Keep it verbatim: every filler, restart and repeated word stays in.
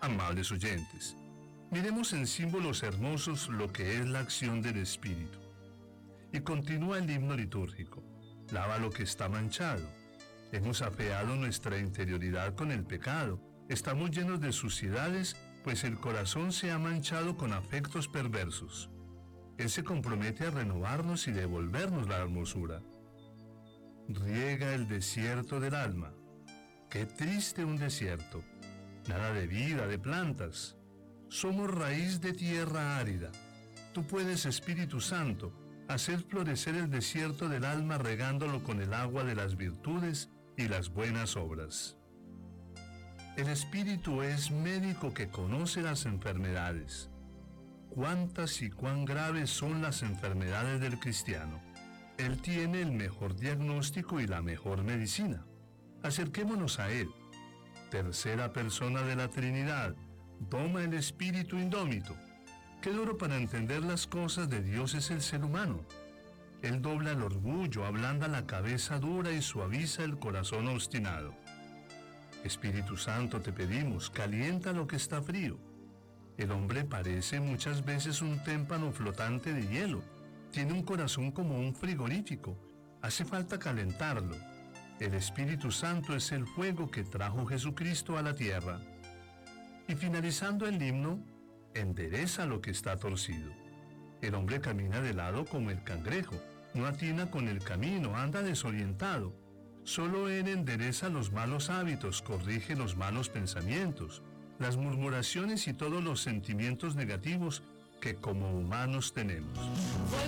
Amables oyentes, miremos en símbolos hermosos lo que es la acción del Espíritu. Y continúa el himno litúrgico: lava lo que está manchado. Hemos afeado nuestra interioridad con el pecado. Estamos llenos de suciedades, pues el corazón se ha manchado con afectos perversos. Él se compromete a renovarnos y devolvernos la hermosura. Riega el desierto del alma. Qué triste un desierto. Nada de vida, de plantas. Somos raíz de tierra árida. Tú puedes, Espíritu Santo, hacer florecer el desierto del alma regándolo con el agua de las virtudes y las buenas obras. El Espíritu es médico que conoce las enfermedades. ¿Cuántas y cuán graves son las enfermedades del cristiano? Él tiene el mejor diagnóstico y la mejor medicina. Acerquémonos a Él. Tercera persona de la Trinidad, toma el espíritu indómito. Qué duro para entender las cosas de Dios es el ser humano. Él dobla el orgullo, ablanda la cabeza dura y suaviza el corazón obstinado. Espíritu Santo, te pedimos, calienta lo que está frío. El hombre parece muchas veces un témpano flotante de hielo. Tiene un corazón como un frigorífico. Hace falta calentarlo. El Espíritu Santo es el fuego que trajo Jesucristo a la tierra. Y finalizando el himno, endereza lo que está torcido. El hombre camina de lado como el cangrejo, no atina con el camino, anda desorientado. Solo Él endereza los malos hábitos, corrige los malos pensamientos, las murmuraciones y todos los sentimientos negativos que como humanos tenemos.